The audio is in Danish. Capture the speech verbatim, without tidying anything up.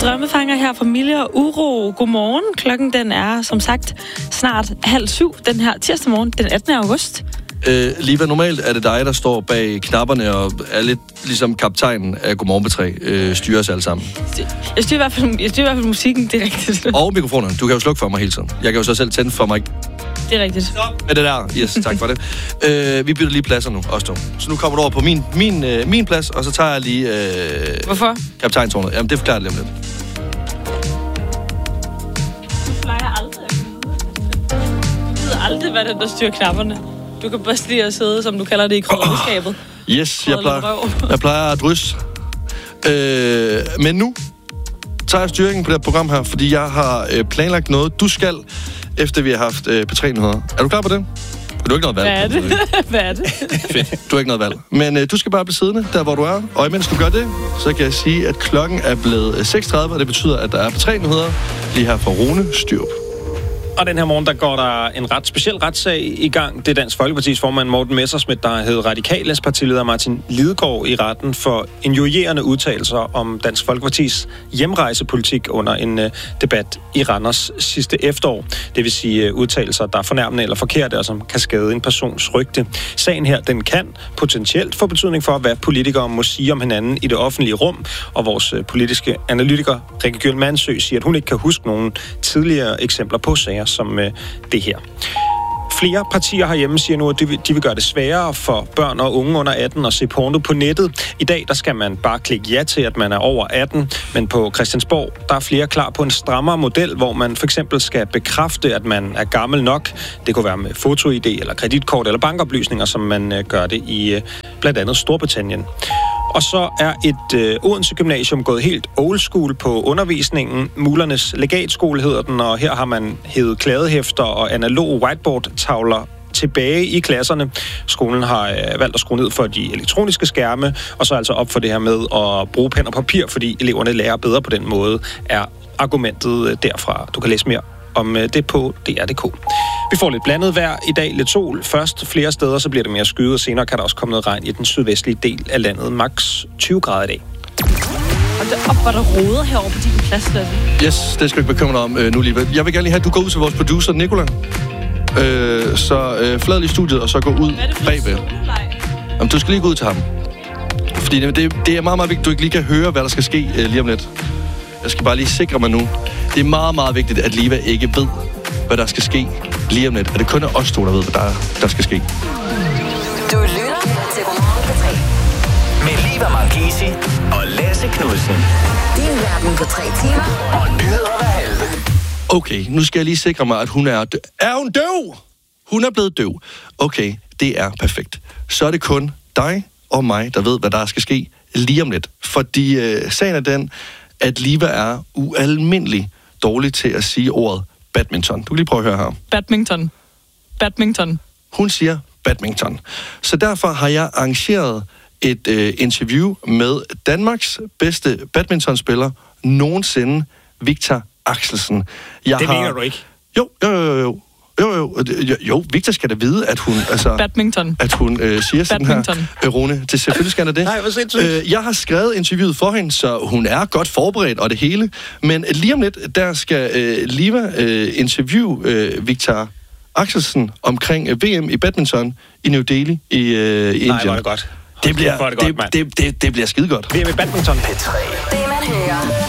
Drømmefanger her fra Mille og Uro. Godmorgen. Klokken den er som sagt snart halv syv den her tirsdag morgen, den attende august. Øh, Liva, normalt er det dig, der står bag knapperne og er lidt ligesom kaptajnen af Godmorgen på tre, øh, styrer os alle sammen. Jeg styrer i hvert fald, jeg styrer i hvert fald musikken, det er rigtigt. Og mikrofonerne. Du kan jo slukke for mig hele tiden. Jeg kan jo så selv tænde for mig. Det er rigtigt. Stop med det der. Yes, tak for det. øh, vi bytter lige pladser nu, også to. Så nu kommer du over på min, min, øh, min plads, og så tager jeg lige... Øh, Hvorfor? Kaptajntårnet. Jamen, det forklarer jeg lige om lidt. Du plejer aldrig at vide. Du ved aldrig, hvad det er, der styrer knapperne. Du kan bare lige at sidde, som du kalder det, i krødderskabet. Oh, yes, jeg plejer, jeg plejer at drysse. Øh, men nu tager jeg styringen på det her program her, fordi jeg har øh, planlagt noget, du skal, efter vi har haft øh, P tre-nyheder. Er du klar på det? Du har ikke noget valg. Hvad er det? Hvad er det? Fedt. Du har ikke noget valg. Men øh, du skal bare blive siddende, der hvor du er. Og imens du gør det, så kan jeg sige, at klokken er blevet seks tredive, og det betyder, at der er P tre-nyheder lige her fra Rune Styrup. Og den her morgen, der går der en ret speciel retssag i gang. Det er Dansk Folkepartis formand Morten Messerschmidt, der har heddet Radikales partileder Martin Lidegaard i retten for injurierende udtalelser om Dansk Folkepartis hjemrejsepolitik under en uh, debat i Randers sidste efterår. Det vil sige uh, udtalelser, der er fornærmende eller forkerte, og som kan skade en persons rygte. Sagen her, den kan potentielt få betydning for, hvad politikere må sige om hinanden i det offentlige rum. Og vores uh, politiske analytiker, Rikke Gjøl Mandsø, siger, at hun ikke kan huske nogen tidligere eksempler på sager som øh, det her. Flere partier herhjemme siger nu, at de vil, de vil gøre det sværere for børn og unge under atten at se porno på nettet. I dag der skal man bare klikke ja til, at man er over atten, men på Christiansborg der er flere klar på en strammere model, hvor man for eksempel skal bekræfte, at man er gammel nok. Det kunne være med foto-I D eller kreditkort eller bankoplysninger, som man øh, gør det i øh, blandt andet Storbritannien. Og så er et øh, Odense Gymnasium gået helt old school på undervisningen. Mulernes Legatskole hedder den, og her har man hævet kladehæfter og analoge whiteboard-tavler tilbage i klasserne. Skolen har øh, valgt at skrue ned for de elektroniske skærme, og så altså op for det her med at bruge pen og papir, fordi eleverne lærer bedre på den måde, er argumentet øh, derfra. Du kan læse mere om øh, det på D R punktum d k. Vi får lidt blandet vejr i dag, lidt sol. Først flere steder, så bliver det mere skyet, og senere kan der også komme noget regn i den sydvestlige del af landet. Max tyve grader i dag. Og der op, hvor der roder herovre på din plads, Lasse. Yes, det skal du ikke bekymre dig om øh, nu lige. Jeg vil gerne lige have, at du går ud til vores producer, Nicola. Øh, så øh, flad lige studiet, og så gå ud bagved. Jamen, du skal lige gå ud til ham. Fordi det, det er meget, meget vigtigt, at du ikke lige kan høre, hvad der skal ske øh, lige om lidt. Jeg skal bare lige sikre mig nu. Det er meget, meget vigtigt, at Liva ikke ved, hvad der skal ske lige om lidt. Og det kun er os to, der ved, hvad der, der skal ske. Du lytter til Godmorgen på tre. Med Liva Markisi og Lasse Knudsen. Din verden på tre timer og nyheder hver halve. Okay, nu skal jeg lige sikre mig, at hun er døv. Er hun døv? Hun er blevet døv. Okay, det er perfekt. Så er det kun dig og mig, der ved, hvad der skal ske lige om lidt. Fordi øh, sagen er den, at Liva er ualmindelig dårlig til at sige ordet badminton. Du kan lige prøve at høre her. Badminton. Badminton. Hun siger badminton. Så derfor har jeg arrangeret et øh, interview med Danmarks bedste badmintonspiller nogensinde, Victor Axelsen. Jeg det har... mener du ikke? Jo, jo, jo, jo. Jo, jo, jo, jo, Victor skal da vide, at hun, altså, badminton. At hun øh, siger sådan badminton. her, øh, Rune, det selvfølgelig skal der det. Nej, hvor sindssygt. Øh, jeg har skrevet interviewet for hende, så hun er godt forberedt og det hele. Men lige om lidt, der skal øh, Liva øh, interviewe øh, Victor Axelsen omkring øh, V M i badminton i New Delhi i, øh, i Indien. Nej, var det godt. Det bliver, det, det, godt, det, det, det bliver skide godt. V M i badminton. P tre. Det man hører.